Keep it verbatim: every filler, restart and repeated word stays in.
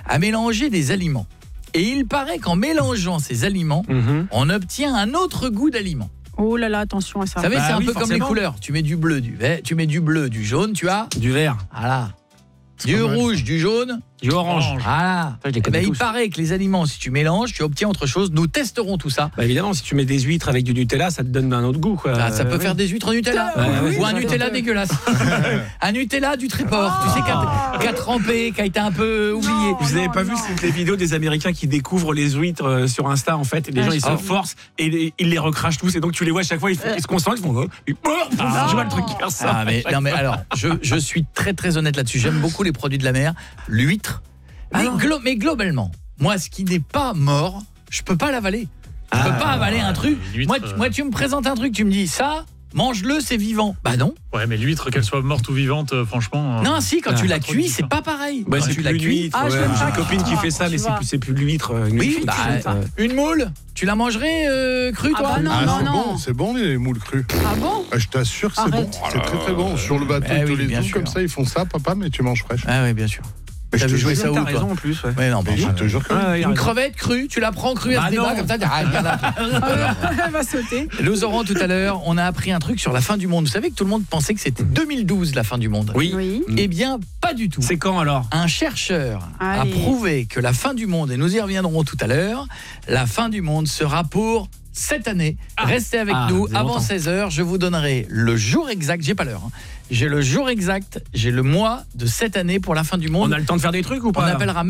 à mélanger des aliments. Et il paraît qu'en mélangeant ces aliments, mmh. on obtient un autre goût d'aliment. Oh là là, attention à ça. Vous savez, bah c'est un oui, peu forcément. comme les couleurs. Tu mets du bleu, du vert, tu mets du bleu, du jaune, tu as Du vert, voilà. Du rouge, du jaune, du orange. voilà. Ça, je les Eh connais ben, il tous. paraît que les aliments, si tu mélanges, tu obtiens autre chose. Nous testerons tout ça. Bah évidemment, si tu mets des huîtres avec du Nutella, ça te donne un autre goût, quoi. Ah, ça peut Euh, faire des huîtres en Nutella. Ouais, ouais, ou un ça, Nutella ça. dégueulasse. Un Nutella du Tréport. Tu sais, qui a, qui a trempé, qui a été un peu oublié. Vous n'avez non, pas non. vu toutes les vidéos des Américains qui découvrent les huîtres euh, sur Insta, en fait, et les Ah, gens ils je se sais. forcent et les- ils les recrachent tous, et donc tu les vois à chaque fois, ils, font- ils se concentrent, ils font oh, ils- oh, Ah. je vois le truc faire ça. Ah, mais, non mais alors, je, je suis très très honnête là-dessus. J'aime beaucoup les produits de la mer, l'huître. Mais, Ah. glo- mais globalement, moi, ce qui n'est pas mort, je peux pas l'avaler. Je peux Ah. pas avaler un truc. l'huître, Moi, euh. tu- moi, tu me présentes un truc, tu me dis ça, mange-le, c'est vivant. Bah non. Ouais, mais l'huître, qu'elle soit morte ou vivante, euh, franchement. euh, Non, si, quand Ah. tu la Pas trop cuis, différent. c'est pas pareil. Bah, Quand c'est tu plus la cuis. l'huître. Ah, je ouais. l'aime J'ai pas. une copine qui fait ça, Tu mais c'est vois. plus, c'est plus l'huître. euh, une Oui, huître bah, frite, euh. une moule, tu la mangerais euh, crue, Ah toi bah non, Ah, non, c'est non. bon, c'est bon les moules crues. Ah bon? Ah, je t'assure que c'est Arrête. bon. C'est très très bon. Sur le bateau, Eh et tous oui, les bien jours sûr. comme ça, ils font ça, papa, mais tu manges fraîche. Ah oui, bien sûr. Mais je T'avais te joué jure, ça où, T'as toi raison en plus, ouais. Ouais, non, mais je pardon. te jure que Ouais, ouais, il a Une raison. crevette crue, tu la prends crue, elle Bah se débat non. comme ça. Ah, regarde là. Elle va sauter. Nous aurons tout à l'heure, on a appris un truc sur la fin du monde. Vous savez que tout le monde pensait que c'était deux mille douze la fin du monde. Oui. Oui. Eh bien, pas du tout. C'est quand alors? Un chercheur Allez. a prouvé que la fin du monde, et nous y reviendrons tout à l'heure, la fin du monde sera pour cette année. Restez avec Ah, nous c'est avant longtemps. seize heures, je vous donnerai le jour exact, j'ai pas l'heure. hein. J'ai le jour exact, j'ai le mois de cette année pour la fin du monde. On a le temps de faire des trucs ou On pas là appellera